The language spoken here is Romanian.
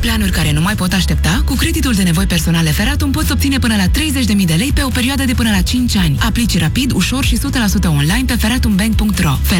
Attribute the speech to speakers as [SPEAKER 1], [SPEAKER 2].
[SPEAKER 1] planuri care nu mai pot aștepta? Cu creditul de nevoi personale Feratum poți obține până la 30.000 de lei pe o perioadă de până la 5 ani. Aplici rapid, ușor și 100% online pe feratumbank.ro.